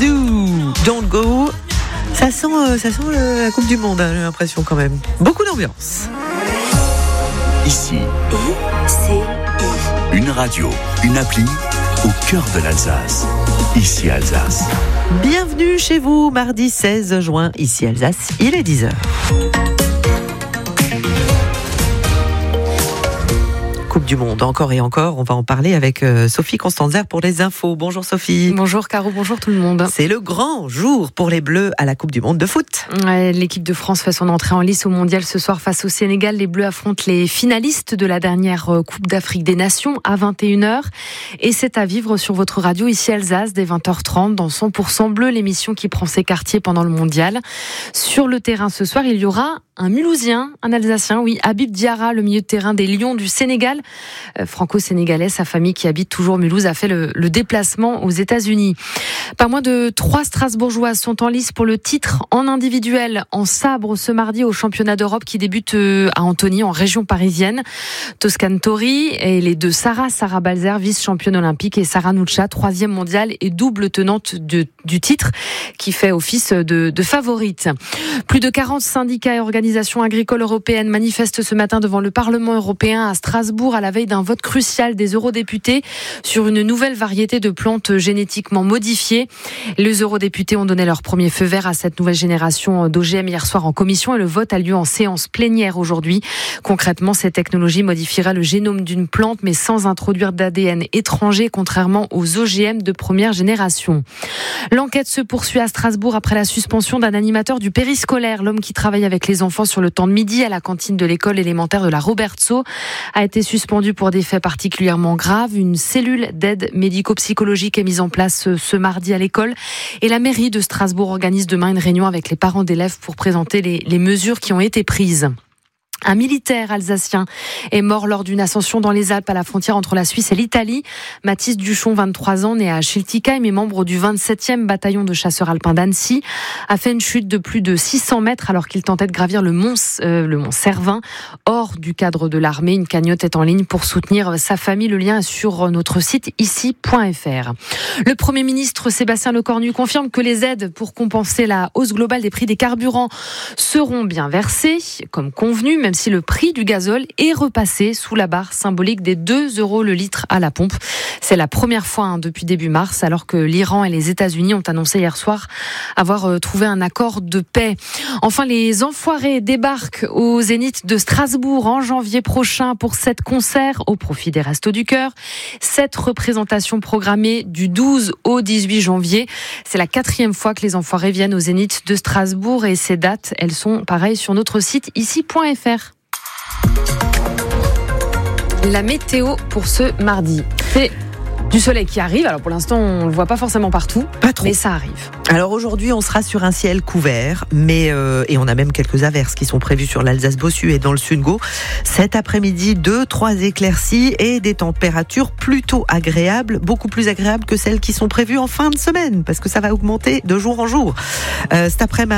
Zoo, Don't Go. Ça sent la Coupe du Monde, j'ai l'impression quand même. Beaucoup d'ambiance. Ici, une radio, une appli au cœur de l'Alsace. Ici Alsace. Bienvenue chez vous, mardi 16 juin, ici Alsace, il est 10h. Coupe du Monde, encore et encore, on va en parler avec Sophie Constanzer pour les infos. Bonjour Sophie. Bonjour Caro, bonjour tout le monde. C'est le grand jour pour les Bleus à la Coupe du Monde de foot. L'équipe de France fait son entrée en lice au Mondial ce soir face au Sénégal. Les Bleus affrontent les finalistes de la dernière Coupe d'Afrique des Nations à 21h. Et c'est à vivre sur votre radio ici Alsace dès 20h30 dans 100% Bleu, l'émission qui prend ses quartiers pendant le Mondial. Sur le terrain ce soir, il y aura un Mulhousien, un Alsacien, oui, Habib Diarra, le milieu de terrain des Lions du Sénégal. Franco-sénégalais, sa famille qui habite toujours Mulhouse a fait le déplacement aux États-Unis. Pas moins de 3 Strasbourgeoises sont en lice pour le titre en individuel en sabre ce mardi au championnat d'Europe qui débute à Antony en région parisienne. Toscane Tori et les deux Sarah Balzer, vice-championne olympique, et Sarah Nucha, 3e mondiale et double tenante du titre qui fait office de favorite. Plus de 40 syndicats et organisations agricoles européennes manifestent ce matin devant le Parlement européen à Strasbourg à la veille d'un vote crucial des eurodéputés sur une nouvelle variété de plantes génétiquement modifiées. Les eurodéputés ont donné leur premier feu vert à cette nouvelle génération d'OGM hier soir en commission et le vote a lieu en séance plénière aujourd'hui. Concrètement, ces technologies modifieraient le génome d'une plante mais sans introduire d'ADN étranger, contrairement aux OGM de première génération. L'enquête se poursuit à Strasbourg après la suspension d'un animateur du périscolaire. L'homme qui travaille avec les enfants sur le temps de midi à la cantine de l'école élémentaire de la Robertso a été suspendu pour des faits particulièrement graves. Une cellule d'aide médico-psychologique est mise en place ce mardi à l'école et la mairie de Strasbourg organise demain une réunion avec les parents d'élèves pour présenter les mesures qui ont été prises. Un militaire alsacien est mort lors d'une ascension dans les Alpes à la frontière entre la Suisse et l'Italie. Mathis Duchon, 23 ans, né à Schiltigheim et membre du 27e bataillon de chasseurs alpins d'Annecy, a fait une chute de plus de 600 mètres alors qu'il tentait de gravir le mont Cervin, hors du cadre de l'armée. Une cagnotte est en ligne pour soutenir sa famille. Le lien est sur notre site ici.fr. Le Premier ministre Sébastien Lecornu confirme que les aides pour compenser la hausse globale des prix des carburants seront bien versées, comme convenu, même si le prix du gazole est repassé sous la barre symbolique des 2 € le litre à la pompe. C'est la première fois depuis début mars, alors que l'Iran et les États-Unis ont annoncé hier soir avoir trouvé un accord de paix. Enfin, les Enfoirés débarquent au Zénith de Strasbourg en janvier prochain pour 7 concerts au profit des Restos du Cœur. 7 représentations programmées du 12 au 18 janvier. C'est la 4e fois que les Enfoirés viennent au Zénith de Strasbourg et ces dates, elles sont pareilles sur notre site ici.fr. La météo pour ce mardi. C'est du soleil qui arrive. Alors pour l'instant, on ne le voit pas forcément partout, mais ça arrive. Alors aujourd'hui, on sera sur un ciel couvert, et on a même quelques averses qui sont prévues sur l'Alsace Bossu et dans le Sud-Go. Cet après-midi, 2-3 éclaircies et des températures plutôt agréables, beaucoup plus agréables que celles qui sont prévues en fin de semaine, parce que ça va augmenter de jour en jour. Cet après-midi,